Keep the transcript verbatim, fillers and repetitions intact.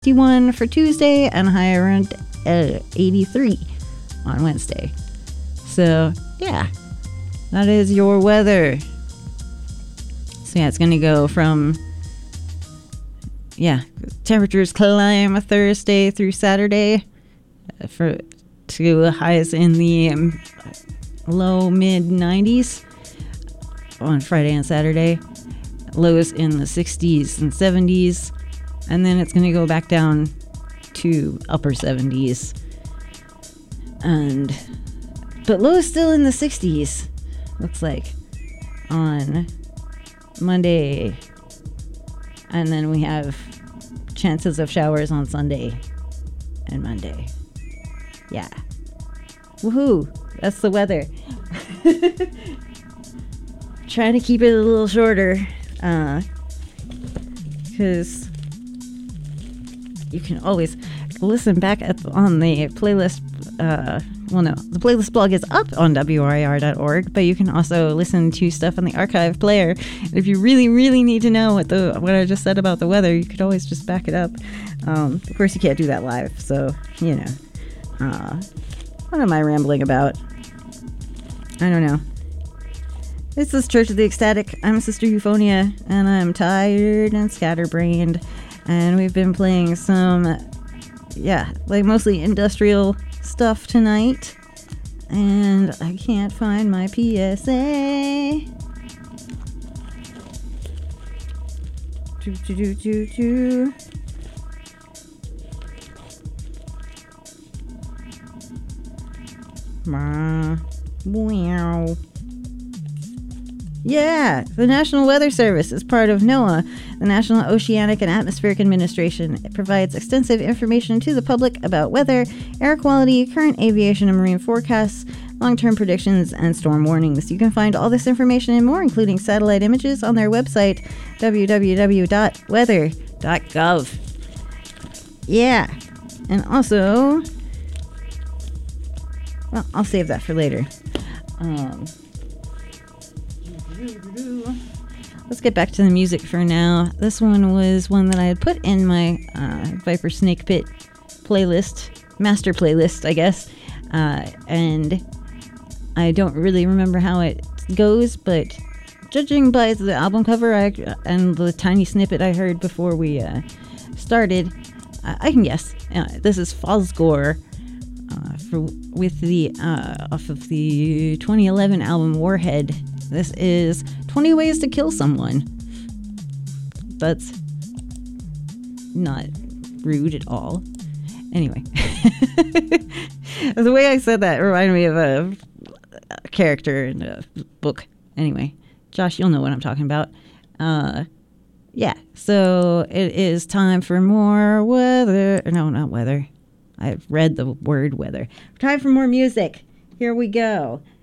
fifty-one for Tuesday and high around uh, eighty-three on Wednesday. So, yeah, that is your weather. So, yeah, it's going to go from, yeah, temperatures climb Thursday through Saturday uh, for to highs in the um, low mid nineties on Friday and Saturday, lows in the sixties and seventies, and then it's going to go back down to upper seventies, and but lows still in the sixties, looks like, on Monday, and then we have chances of showers on Sunday and Monday. Yeah. Woohoo! That's the weather. Trying to keep it a little shorter, uh, because you can always listen back at on the playlist. Uh, well, no, the playlist blog is up on W R I R dot org, but you can also listen to stuff on the archive player. And if you really, really need to know what the what I just said about the weather, you could always just back it up. Um, of course, you can't do that live, so you know. Uh, what am I rambling about? I don't know. This is Church of the Ecstatic. I'm Sister Euphonia, and I'm tired and scatterbrained. And we've been playing some, yeah, like mostly industrial stuff tonight. And I can't find my P S A. Do, do, do, do, do. Wow. Yeah, the National Weather Service is part of NOAA, the National Oceanic and Atmospheric Administration. It provides extensive information to the public about weather, air quality, current aviation and marine forecasts, long-term predictions, and storm warnings. You can find all this information and more, including satellite images, on their website, w w w dot weather dot gov. Yeah, and also, well, I'll save that for later. Um... Let's get back to the music for now. This one was one that I had put in my uh, Viper Snake Pit playlist, master playlist, I guess. Uh, and I don't really remember how it goes, but judging by the album cover I, and the tiny snippet I heard before we uh, started, uh, I can guess. Uh, this is Fosgore uh, for, with the uh, off of the twenty eleven album Warhead. This is twenty Ways to Kill Someone. That's not rude at all. Anyway. The way I said that reminded me of a, a character in a book. Anyway, Josh, you'll know what I'm talking about. Uh, yeah, so it is time for more weather. No, not weather. I've read the word weather. Time for more music. Here we go.